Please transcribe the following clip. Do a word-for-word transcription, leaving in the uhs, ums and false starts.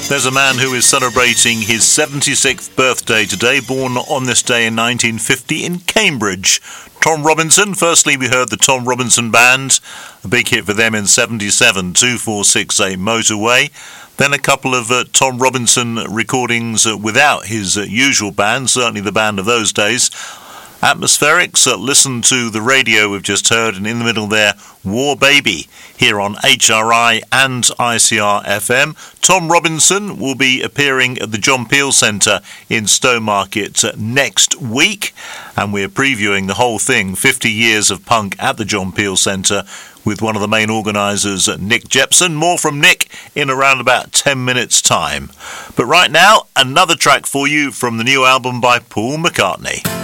There's a man who is celebrating his seventy-sixth birthday today, born on this day in nineteen fifty in Cambridge. Tom Robinson. Firstly, we heard the Tom Robinson Band, a big hit for them in seventy-seven, two four six eight Motorway. Then a couple of uh, Tom Robinson recordings uh, without his uh, usual band, certainly the band of those days. Atmospherics, uh, listen to the radio we've just heard, and in the middle there, War Baby, here on H R I and I C R F M. Tom Robinson will be appearing at the John Peel Centre in Stowmarket uh, next week, and we're previewing the whole thing, fifty years of punk at the John Peel Centre, with one of the main organisers, Nick Jepson. More from Nick in around about ten minutes' time. But right now, another track for you from the new album by Paul McCartney.